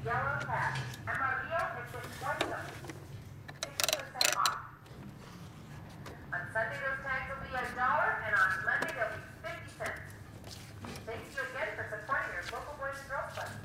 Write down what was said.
Yellow Tab. Amarillo es descuento. 50% off. On Sunday, those tags will be $1, and on Monday, they'll be 50 cents. Thank you again for supporting your local Boys and Girls Club.